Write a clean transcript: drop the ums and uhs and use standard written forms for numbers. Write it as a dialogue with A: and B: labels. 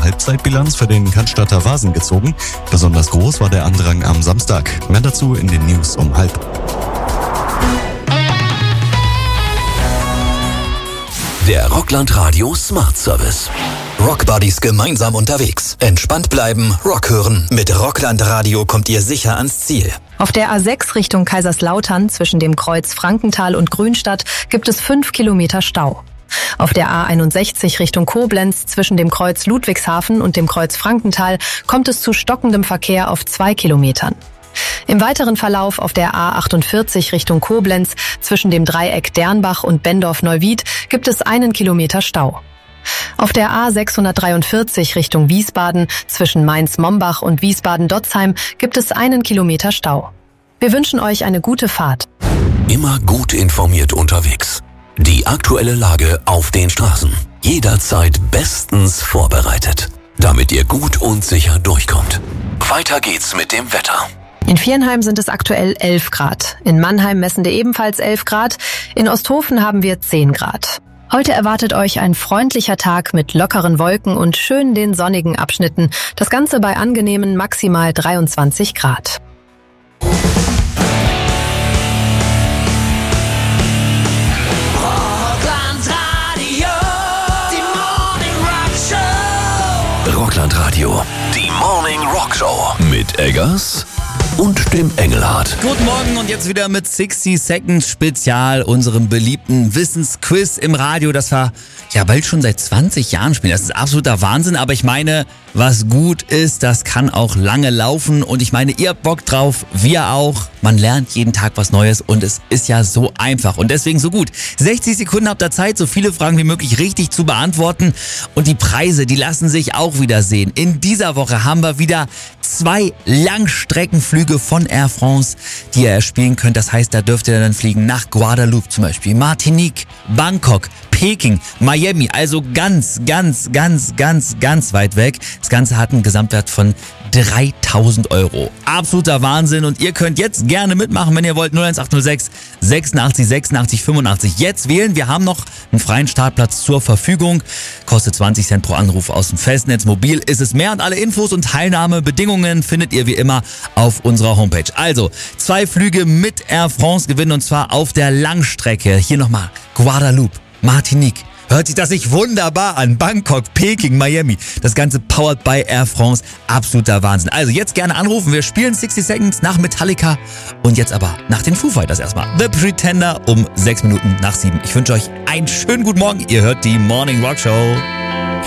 A: Halbzeitbilanz für den Cannstatter Vasen gezogen. Besonders groß war der Andrang am Samstag. Mehr dazu in den News um 12:30.
B: Der Rockland Radio Smart Service. Rockbuddies gemeinsam unterwegs. Entspannt bleiben, Rock hören. Mit Rockland Radio kommt ihr sicher ans Ziel.
C: Auf der A6 Richtung Kaiserslautern zwischen dem Kreuz Frankenthal und Grünstadt gibt es 5 Kilometer Stau. Auf der A61 Richtung Koblenz zwischen dem Kreuz Ludwigshafen und dem Kreuz Frankenthal kommt es zu stockendem Verkehr auf 2 Kilometern. Im weiteren Verlauf auf der A48 Richtung Koblenz zwischen dem Dreieck Dernbach und Bendorf-Neuwied gibt es 1 Kilometer Stau. Auf der A643 Richtung Wiesbaden zwischen Mainz-Mombach und Wiesbaden-Dotzheim gibt es 1 Kilometer Stau. Wir wünschen euch eine gute Fahrt.
B: Immer gut informiert unterwegs. Die aktuelle Lage auf den Straßen. Jederzeit bestens vorbereitet, damit ihr gut und sicher durchkommt. Weiter geht's mit dem Wetter.
C: In Viernheim sind es aktuell 11 Grad. In Mannheim messen wir ebenfalls 11 Grad. In Osthofen haben wir 10 Grad. Heute erwartet euch ein freundlicher Tag mit lockeren Wolken und schön den sonnigen Abschnitten. Das Ganze bei angenehmen maximal 23 Grad.
B: Rockland Radio, die Morning Rock Show mit Eggers und dem Engelhardt.
D: Guten Morgen und jetzt wieder mit 60 Seconds Spezial, unserem beliebten Wissensquiz im Radio, das wir ja bald schon seit 20 Jahren spielen. Das ist absoluter Wahnsinn, aber ich meine, was gut ist, das kann auch lange laufen und ich meine, ihr habt Bock drauf, wir auch. Man lernt jeden Tag was Neues und es ist ja so einfach und deswegen so gut. 60 Sekunden habt ihr Zeit, so viele Fragen wie möglich richtig zu beantworten und die Preise, die lassen sich auch wieder sehen. In dieser Woche haben wir wieder 2 Langstreckenflüge von Air France, die ihr erspielen könnt. Das heißt, da dürft ihr dann fliegen nach Guadeloupe zum Beispiel, Martinique, Bangkok, Peking, Miami, also ganz weit weg. Das Ganze hat einen Gesamtwert von 3.000 €. Absoluter Wahnsinn und ihr könnt jetzt gerne mitmachen, wenn ihr wollt. 01806 86 86 85. Jetzt wählen, wir haben noch einen freien Startplatz zur Verfügung. Kostet 20 Cent pro Anruf aus dem Festnetz. Mobil ist es mehr und alle Infos und Teilnahmebedingungen findet ihr wie immer auf unserer Homepage. Also 2 Flüge mit Air France gewinnen und zwar auf der Langstrecke. Hier nochmal Guadeloupe, Martinique. Hört sich das nicht wunderbar an? Bangkok, Peking, Miami. Das Ganze powered by Air France. Absoluter Wahnsinn. Also jetzt gerne anrufen. Wir spielen 60 Seconds nach Metallica. Und jetzt aber nach den Foo Fighters erstmal. The Pretender um 6 Minuten nach 7. Ich wünsche euch einen schönen guten Morgen. Ihr hört die Morning Rock Show.